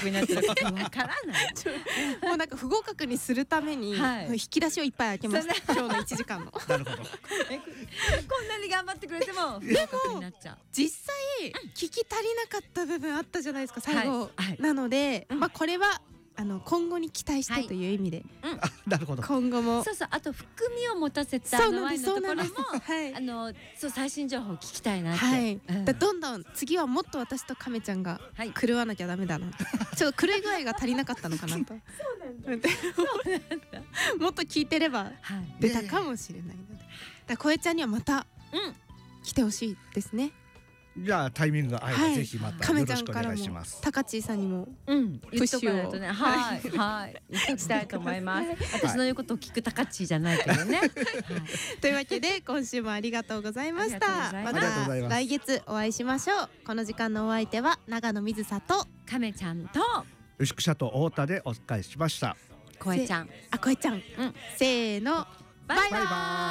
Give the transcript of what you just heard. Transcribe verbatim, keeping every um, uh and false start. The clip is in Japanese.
格になってるかわからないもうなんか不合格にするために、 はい、 引き出しをいっぱい開けました今日のいちじかんのなるほどこんなに頑張ってくれても不合格になっちゃう。 実際聞き足りなかった部分あったじゃないですか最後、 はいはい、 なので、 うん、 まあこれはあの今後に期待してという意味で、 はい、うん、 なるほど。 今後もそうそう、あと含みを持たせたのワインのところも、 はい、 あのそう最新情報を聞きたいなって、 はい、 うん、 だどんどん次はもっと私と亀ちゃんが狂わなきゃダメだな、はい、ちょっと狂い具合が足りなかったのかなとそうなんだそうなんだもっと聞いてれば出たかもしれないので、だこえちゃんにはまた来てほしいですね。 じゃあタイミングが合えば、はい、ぜひまたよろしくお願いします。 たかちーさんにも、 うん、プッシュを、ね、はいはい言っておきたいと思います私の言うことを聞くたかちーじゃないけどね、はい、 というわけで今週もありがとうございました。また来月お会いしましょう。この時間のお相手は長野水里亀ちゃんと牛久と太田でお伝えしました。 こえちゃん、 あこえちゃん、うん、せーのバイバイ。